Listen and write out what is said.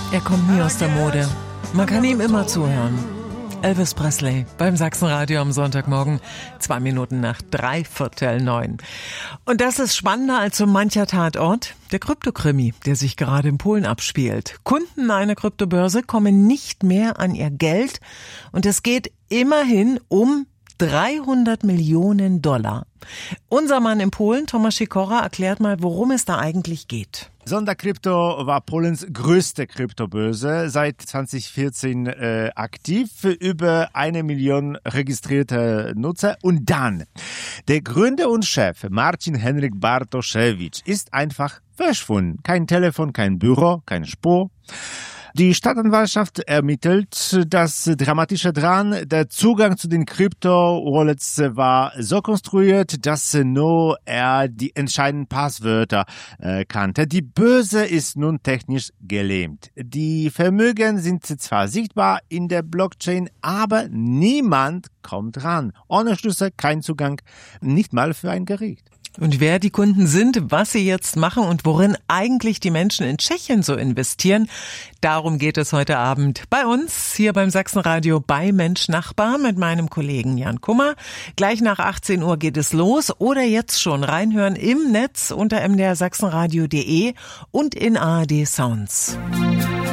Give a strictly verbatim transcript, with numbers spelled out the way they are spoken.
Er kommt nie aus der Mode. Man kann ihm immer zuhören. Elvis Presley beim Sachsenradio am Sonntagmorgen, zwei Minuten nach dreiviertel neun. Und das ist spannender als so mancher Tatort. Der Kryptokrimi, der sich gerade in Polen abspielt. Kunden einer Kryptobörse kommen nicht mehr an ihr Geld und es geht immerhin um dreihundert Millionen Dollar. Unser Mann in Polen, Tomasz Sikora, erklärt mal, worum es da eigentlich geht. Sonderkrypto war Polens größte Kryptobörse, seit zwanzig vierzehn äh, aktiv, für über eine Million registrierte Nutzer. Und dann, der Gründer und Chef, Marcin Henryk Bartoszewicz, ist einfach verschwunden. Kein Telefon, kein Büro, keine Spur. Die Staatsanwaltschaft ermittelt. Das Dramatische dran, der Zugang zu den Krypto-Wallets war so konstruiert, dass nur er die entscheidenden Passwörter äh, kannte. Die Börse ist nun technisch gelähmt. Die Vermögen sind zwar sichtbar in der Blockchain, aber niemand kommt ran. Ohne Schlüssel kein Zugang, nicht mal für ein Gericht. Und wer die Kunden sind, was sie jetzt machen und worin eigentlich die Menschen in Tschechien so investieren, darum geht es heute Abend bei uns hier beim Sachsenradio bei Mensch Nachbar mit meinem Kollegen Jan Kummer. Gleich nach achtzehn Uhr geht es los oder jetzt schon reinhören im Netz unter m d r sachsenradio punkt d e und in A R D Sounds.